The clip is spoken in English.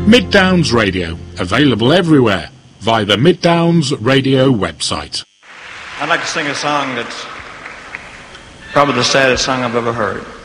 Mid Downs Radio, available everywhere via the Mid Downs Radio website. I'd like to sing a song that's probably the saddest song I've ever heard.